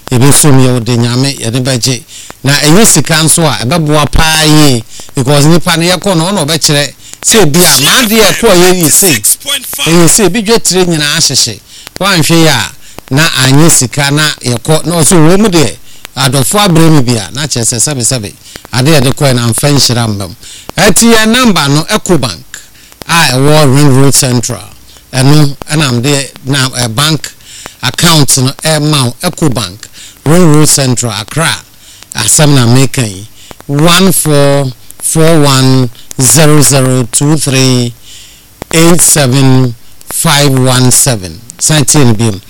ebe so me o de nyame ye de beje na eyi sika nso a ebeboa pa yi because nipa ne yakọ no no be kire se bia ma de yakọ ye se bi dwetire nyina ahyehye wan hwe ya na anye sika na yakọ no so we mu de adofo abremi bia na chese sebe ade ye de ko na mfa nhira mbam ati ya number no Ecobank a Ring Road Central eno am de na bank account no Ecobank Ring Road Central Accra asam na making 14410023875517 Santin bim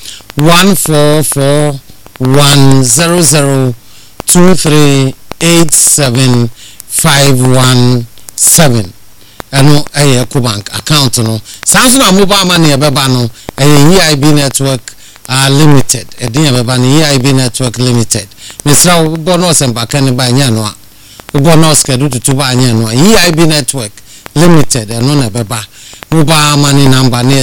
14410023875517 eno Ecobank account no sanso na mobile money ebeba no EIB network limited edin beba no EIB network limited misra bonus empaka ne ba nya no a bonus kedu tutu ba nya no EIB network limited eno na beba mobile money number ne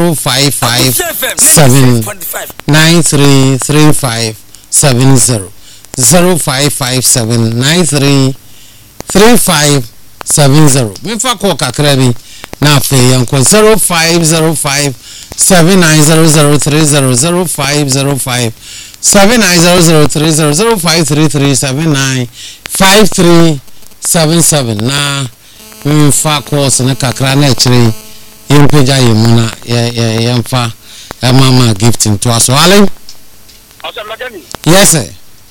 0557933570 0557933570 mefa ko kakra bi na afi yanko 05057900300505 7900300533795377 na mefa ko se na kakra na chire yempeja yemuna yemfa mama gifting to us wale yes sir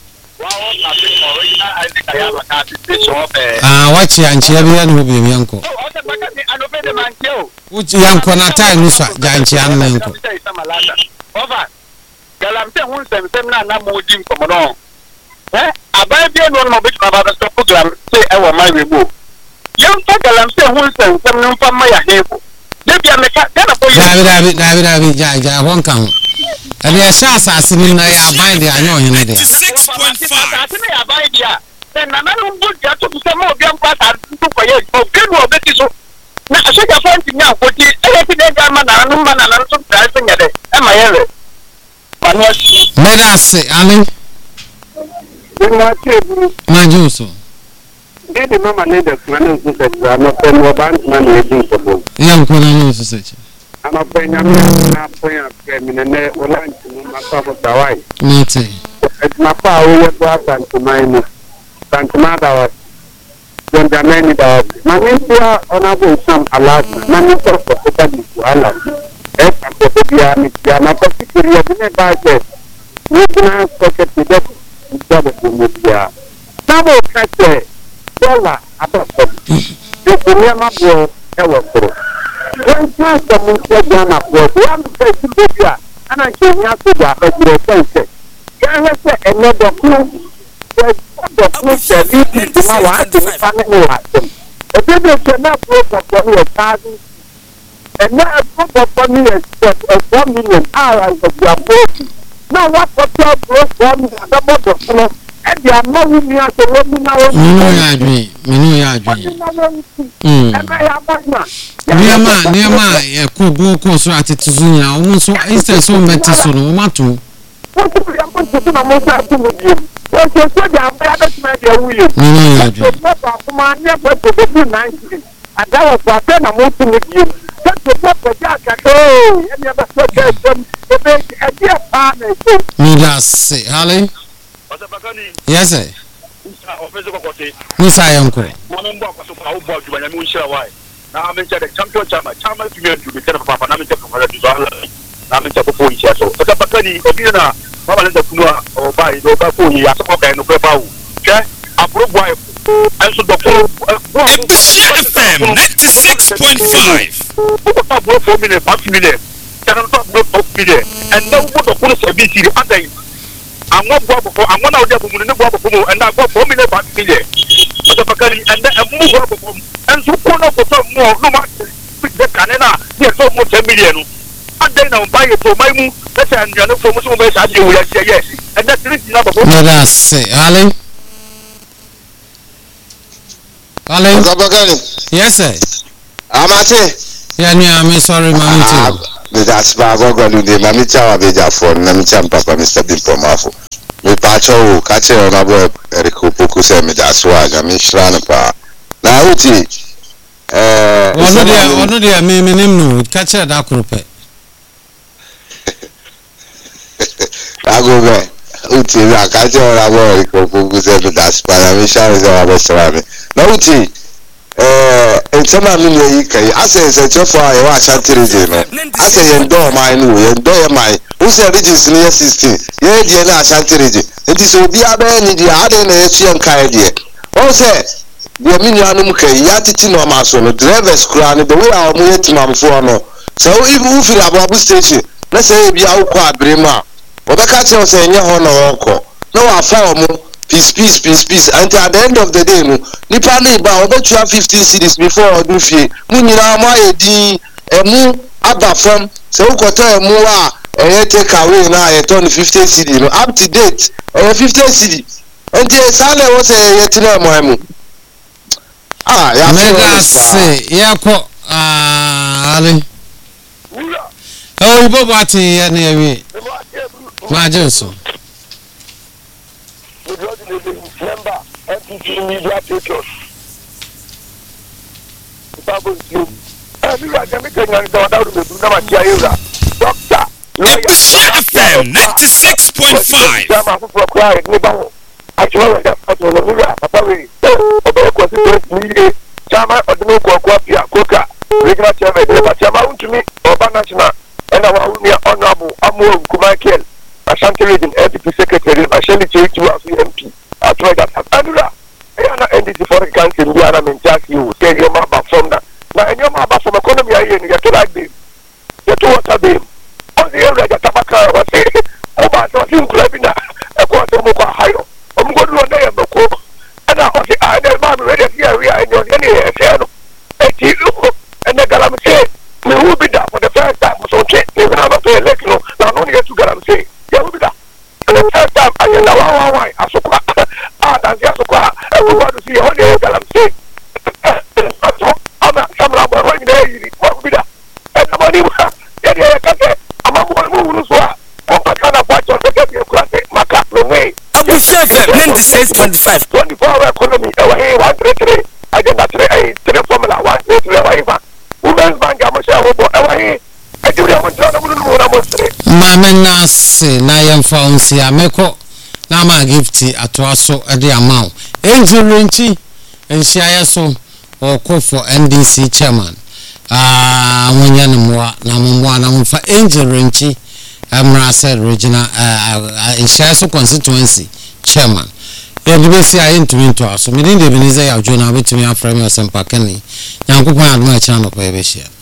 watch yanchi ya biya no bi yanko uchi yanko na time so yanchi an yanko over galamte hun sem na na modim komono abai bi no no bi baba stop program say e wo my rebo yanko galamte hun sem no fa ma ya hebo debi ameka kana boy David ja won kan ali ya sha asase ni na ya abai de anyo hene de 6.5 asase ya abai dia na na no bu ja to se mo bi ampa ta tu ko ye o kenu obeti so na asoja fanti nya akoti ele ti de ga ma na no ma na no so try so nya de e ma yele meda se ali na chebu majuso de mama ne da kana so se na no ban na ne din so bo yanko na no so se ama penya na penya feminine olanti no mapapo tawai mate na pa wo wa santumai santumada wa Benjamin da manipua onabo sam alat manipua ko ta di ala ko dia ni dia na ko sikiriya ne baje ni na ko ke ti de job ko media sabo kache dola abaso de ko ni ma bo e wo koro won ta so mo ko dia na bo ya no se ti bia ana ke nya so ya ko di sense ya he se ene do ku the future is to my wife to family life. If you do not work for me a thousand and not for me a 1 million hours of your body. Now what for your growth from the floor and they are not with me as a woman now. Niama kubu konso atituzunya omunso instead so metiso no matu. What do you want to do na mo sa tu with you? What you say that I have to make you will. Kuma nya kwa to do 90. And that was what I want to with you. Just to put the jacket oh, and you have to get some to make a dear partner. Yes, Hale. Yes, sir. Musa yanko. Mama kwa sababu kwa sababu ya mwisho wai. Na amencha the champion chama junior to be tena papa na amencha kwa sababu na amencha kwa pointi hapo. Sasa bakani obina mama nenda kunua obai do ba pointi ya soko kai no kwa bawo. Ke approve wai. Anso do FM 96.5. Kwa bro 4 million 5 million. Kana to bro 4 million. And now what do kuna service ri adai. Anwa bua bofo anwa na odi abumu ne bua bofo and na 4 million 5 million. Sasa bakani and move bua bofo. And so kuna bofo mo no ma the canena here so much 10 million. And then now buy it to my move. Let's say and you know from so much as you will say yes. And that's the reason number 4. Yes, Ale. Ale. Yes, sir. Amate. Yeah, I'm sorry, mommy too. That's why I go to the Mamicha Beja for Namicham Papa Mr. Bimpomafo. We pacho kache na bo eriko poku se me jaswa ga mi shrana pa na uti ono dia me nim no kache da krope ago be uti na kache na bo eriko poku se me jaswa na mi shrana za bo shrana na uti ntama mi yi kai ase se chofo aye wa chantirije no ase yendo mai no yendo ye mai use regions ni 16 ye die na chantirije enti so bi abe ni die ade na yesu enkai die o se die mi nuanum kai ya titi no ma so no drivers kura ni the way a mo yetimamfo no so ibu ufiri ababu station na se bi awko abrema obeka che o se nye ho no wonko no wa fa omo peace and at the end of the day no nipa na iba obetua 15 cities before odufie mu nyina ma yedi emu aba from se ukota emu a take away na ye turn 50 cities no up to date 50 cities and sale wo se yetina mo emu ya mega se yako ali ibo bati ya na ewi ma jenso member NPP media patrons. Doctor, FM 96.5. Ashanti Region NPP Secretary, Asheli Chichu MP. I tried that. Andura, I am not NDC for the country. We are not just you. Say your mama from that. Now, and your mama from economy, you have to like them. You have to water them. On the area, you have to say, oh, but I think Clubina, a quarter of a high. I'm going to run there and go. And I say, I never ready here. We are in your area. And the Galam say, we will be there for the first time. So, we will have a pay election. Now, only to Galam say, yeah, we'll be there. And the first time, I know why I so everyone to see how they Galam say. I'm not some of them there. What be that? And the money, I'm a woman who's what? I'm not going to watch on the game. My cat away. I'm the chef at 96.5. 24-hour economy. I 133. I did not say a formula 133. Women's bank, I'm a share. I do that one. Mama say na yemfa onsi ameko na ma gifti atoaso ede amount Angel Renchi enhia so oko for NDC chairman wonya ne moa na moa na mfa Angel Renchi amra said regional enhia so constituency chairman be see I ntumi to aso me din de benize ya jona betumi aframe osempa kani yankopon adoma cha no pa be hia